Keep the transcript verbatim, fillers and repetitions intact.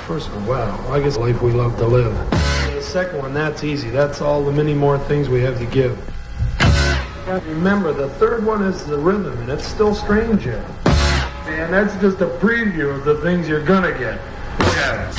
first one, wow, I guess the life we love to live. The second one, that's easy. That's all the many more things we have to give. Remember, the third one is the rhythm, and it's still strange yet. And that's just a preview of the things you're gonna get. Yeah.